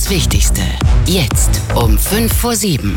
Das Wichtigste. Jetzt um 6:55.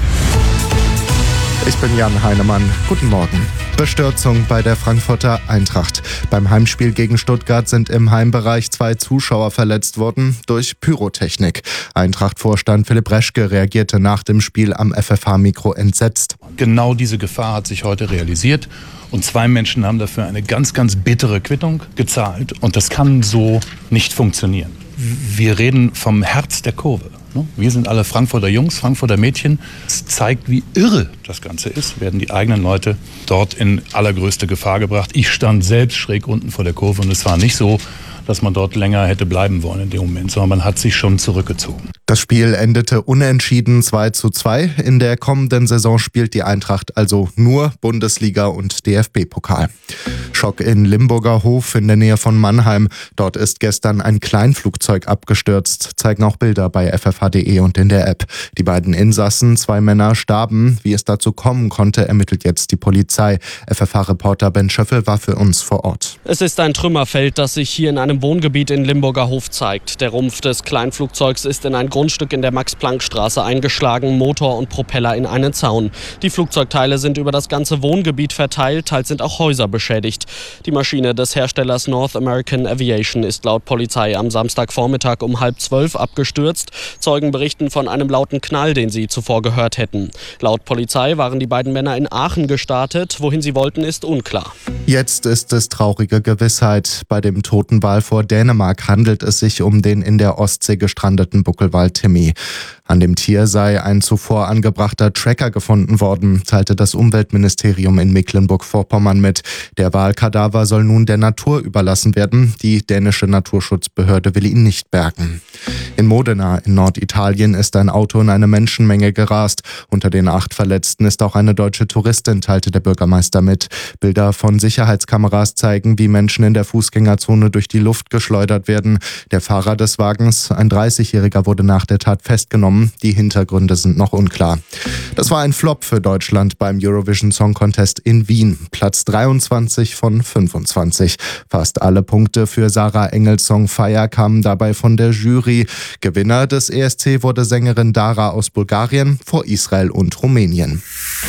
Ich bin Jan Heinemann. Guten Morgen. Bestürzung bei der Frankfurter Eintracht. Beim Heimspiel gegen Stuttgart sind im Heimbereich 2 Zuschauer verletzt worden durch Pyrotechnik. Eintracht-Vorstand Philipp Reschke reagierte nach dem Spiel am FFH-Mikro entsetzt. Genau diese Gefahr hat sich heute realisiert und 2 Menschen haben dafür eine ganz, ganz bittere Quittung gezahlt und das kann so nicht funktionieren. Wir reden vom Herz der Kurve. Wir sind alle Frankfurter Jungs, Frankfurter Mädchen. Es zeigt, wie irre das Ganze ist, werden die eigenen Leute dort in allergrößte Gefahr gebracht. Ich stand selbst schräg unten vor der Kurve und es war nicht so, dass man dort länger hätte bleiben wollen in dem Moment, sondern man hat sich schon zurückgezogen. Das Spiel endete unentschieden 2:2. In der kommenden Saison spielt die Eintracht also nur Bundesliga und DFB-Pokal. Schock in Limburger Hof in der Nähe von Mannheim. Dort ist gestern ein Kleinflugzeug abgestürzt, zeigen auch Bilder bei ffh.de und in der App. Die beiden Insassen, 2 Männer, starben. Wie es dazu kommen konnte, ermittelt jetzt die Polizei. FFH-Reporter Ben Schöffel war für uns vor Ort. Es ist ein Trümmerfeld, das sich hier in einem Wohngebiet in Limburger Hof zeigt. Der Rumpf des Kleinflugzeugs ist in ein Grundstück in der Max-Planck-Straße eingeschlagen, Motor und Propeller in einen Zaun. Die Flugzeugteile sind über das ganze Wohngebiet verteilt, teils sind auch Häuser beschädigt. Die Maschine des Herstellers North American Aviation ist laut Polizei am Samstagvormittag um 11:30 abgestürzt. Zeugen berichten von einem lauten Knall, den sie zuvor gehört hätten. Laut Polizei waren die beiden Männer in Aachen gestartet. Wohin sie wollten, ist unklar. Jetzt ist es traurige Gewissheit. Bei dem Totenwal vor Dänemark handelt es sich um den in der Ostsee gestrandeten Buckelwal Timmy. An dem Tier sei ein zuvor angebrachter Tracker gefunden worden, teilte das Umweltministerium in Mecklenburg-Vorpommern mit. Der Walkadaver soll nun der Natur überlassen werden. Die dänische Naturschutzbehörde will ihn nicht bergen. In Modena in Norditalien ist ein Auto in eine Menschenmenge gerast. Unter den 8 Verletzten ist auch eine deutsche Touristin, teilte der Bürgermeister mit. Bilder von Sicherheitskameras zeigen, wie Menschen in der Fußgängerzone durch die Luft geschleudert werden. Der Fahrer des Wagens, ein 30-Jähriger, wurde nach der Tat festgenommen. Die Hintergründe sind noch unklar. Das war ein Flop für Deutschland beim Eurovision Song Contest in Wien. Platz 23 von 25. Fast alle Punkte für Sarah Engels Song Fire kamen dabei von der Jury. Gewinner des ESC wurde Sängerin Dara aus Bulgarien vor Israel und Rumänien.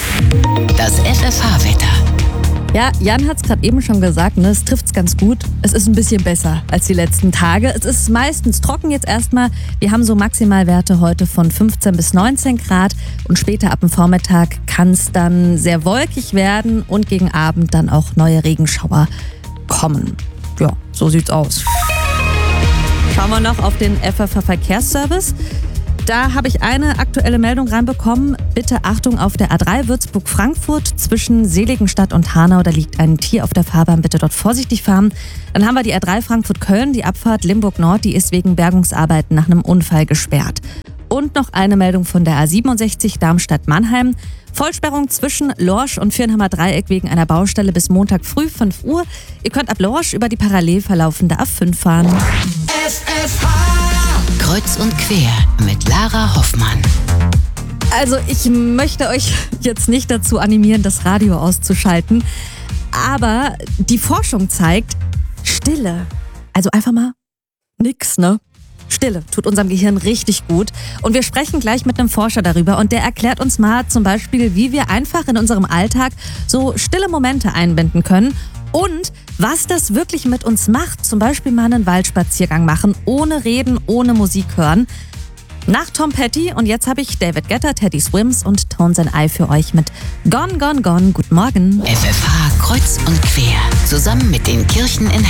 Das FFH-Wetter. Ja, Jan hat es gerade eben schon gesagt, es trifft's ganz gut. Es ist ein bisschen besser als die letzten Tage. Es ist meistens trocken jetzt erstmal. Wir haben so Maximalwerte heute von 15 bis 19 Grad und später ab dem Vormittag kann es dann sehr wolkig werden und gegen Abend dann auch neue Regenschauer kommen. Ja, so sieht's aus. Schauen wir noch auf den FFH-Verkehrsservice. Da habe ich eine aktuelle Meldung reinbekommen. Bitte Achtung auf der A3 Würzburg-Frankfurt zwischen Seligenstadt und Hanau. Da liegt ein Tier auf der Fahrbahn. Bitte dort vorsichtig fahren. Dann haben wir die A3 Frankfurt-Köln. Die Abfahrt Limburg-Nord, die ist wegen Bergungsarbeiten nach einem Unfall gesperrt. Und noch eine Meldung von der A67 Darmstadt-Mannheim. Vollsperrung zwischen Lorsch und Viernhammer Dreieck wegen einer Baustelle bis Montag früh 5 Uhr. Ihr könnt ab Lorsch über die parallel verlaufende A5 fahren. Kreuz und quer mit Lara Hoffmann. Also ich möchte euch jetzt nicht dazu animieren, das Radio auszuschalten, aber die Forschung zeigt, Stille, also einfach mal nix, Stille tut unserem Gehirn richtig gut. Und wir sprechen gleich mit einem Forscher darüber und der erklärt uns mal zum Beispiel, wie wir einfach in unserem Alltag so stille Momente einbinden können und was das wirklich mit uns macht. Zum Beispiel mal einen Waldspaziergang machen, ohne reden, ohne Musik hören. Nach Tom Petty und jetzt habe ich David Guetta, Teddy Swims und Tones and I für euch mit Gone, Gone, Gone. Guten Morgen. FFH Kreuz und quer. Zusammen mit den Kirchen in